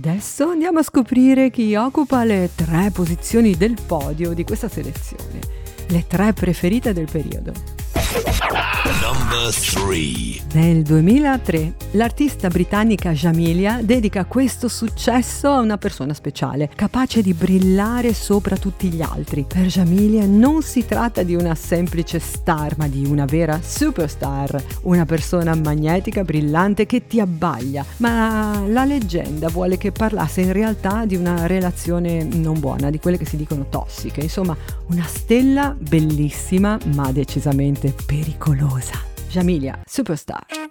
adesso andiamo a scoprire chi occupa le 3 posizioni del podio di questa selezione, le 3 preferite del periodo. Number 3. Nel 2003 l'artista britannica Jamelia dedica questo successo a una persona speciale, capace di brillare sopra tutti gli altri. Per Jamelia non si tratta di una semplice star, ma di una vera superstar, una persona magnetica, brillante, che ti abbaglia. Ma la leggenda vuole che parlasse in realtà di una relazione non buona, di quelle che si dicono tossiche. Insomma, una stella bellissima, ma decisamente pericolosa. Jamelia, superstar.